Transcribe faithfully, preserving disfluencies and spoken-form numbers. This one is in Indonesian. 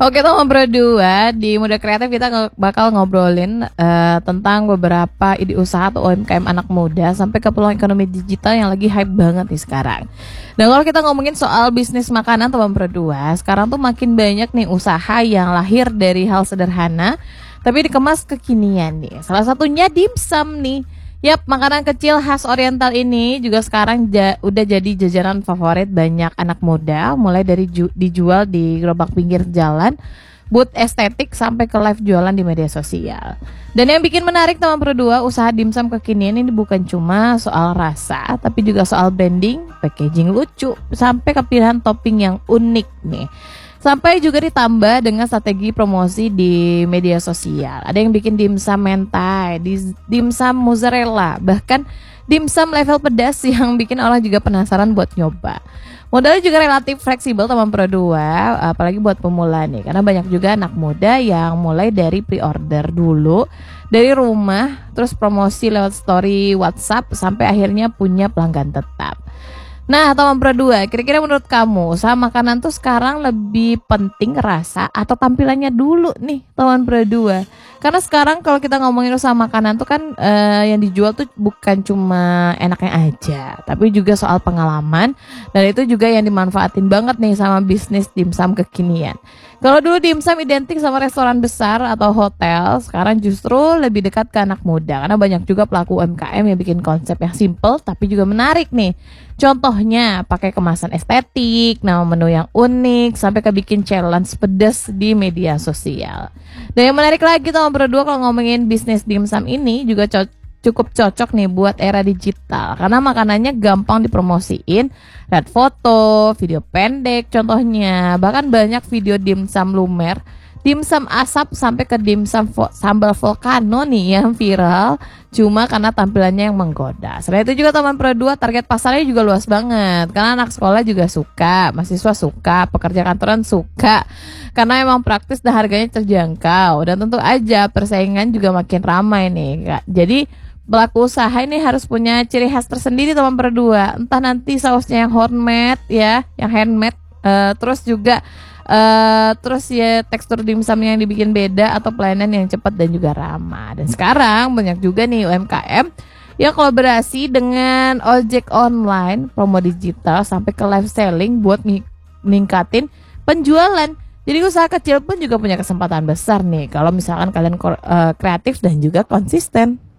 Oke teman berdua, di Muda Kreatif kita nge- bakal ngobrolin eh, tentang beberapa ide usaha atau U M K M anak muda sampai ke peluang ekonomi digital yang lagi hype banget nih sekarang. Dan kalau kita ngomongin soal bisnis makanan teman berdua, sekarang tuh makin banyak nih usaha yang lahir dari hal sederhana tapi dikemas kekinian nih. Salah satunya dimsum nih. Yap, makanan kecil khas Oriental ini juga sekarang ja- udah jadi jajanan favorit banyak anak muda, mulai dari ju- dijual di gerobak pinggir jalan, booth estetik sampai ke live jualan di media sosial. Dan yang bikin menarik teman berdua, usaha dimsum kekinian ini bukan cuma soal rasa, tapi juga soal branding, packaging lucu, sampai ke pilihan topping yang unik nih. Sampai juga ditambah dengan strategi promosi di media sosial. Ada yang bikin dimsum mentai, di- dimsum mozzarella, bahkan dimsum level pedas yang bikin orang juga penasaran buat nyoba. Modalnya juga relatif fleksibel teman Pro dua, apalagi buat pemula nih. Karena banyak juga anak muda yang mulai dari pre-order dulu dari rumah, terus promosi lewat story WhatsApp sampai akhirnya punya pelanggan tetap. Nah, teman Pro dua, kira-kira menurut kamu usaha makanan tuh sekarang lebih penting rasa atau tampilannya dulu nih, teman Pro dua? Karena sekarang kalau kita ngomongin usaha makanan tuh kan eh, yang dijual tuh bukan cuma enaknya aja, tapi juga soal pengalaman, dan itu juga yang dimanfaatin banget nih sama bisnis dimsum kekinian. Kalau dulu dimsum identik sama restoran besar atau hotel, sekarang justru lebih dekat ke anak muda karena banyak juga pelaku U M K M yang bikin konsep yang simple tapi juga menarik nih. Contohnya pakai kemasan estetik, nama menu yang unik, sampai ke bikin challenge pedas di media sosial. Dan yang menarik lagi teman berdua, kalau ngomongin bisnis dimsum ini juga co- cukup cocok nih buat era digital karena makanannya gampang dipromosiin, lihat foto, video pendek contohnya, bahkan banyak video dimsum lumer, dimsum asap sampai ke dimsum vo- sambal volcano nih yang viral cuma karena tampilannya yang menggoda. Selain itu juga teman Pro dua, target pasarnya juga luas banget karena anak sekolah juga suka, mahasiswa suka, pekerja kantoran suka karena emang praktis dan harganya terjangkau, dan tentu aja persaingan juga makin ramai nih Kak. Jadi pelaku usaha ini harus punya ciri khas tersendiri teman berdua, entah nanti sausnya yang homemade ya, yang handmade, eh, terus juga eh, terus ya tekstur dimsum yang dibikin beda atau pelayanan yang cepat dan juga ramah. Dan sekarang banyak juga nih U M K M yang kolaborasi dengan ojek online, promo digital sampai ke live selling buat mi- ningkatin penjualan. Jadi usaha kecil pun juga punya kesempatan besar nih kalau misalkan kalian ko- eh, kreatif dan juga konsisten.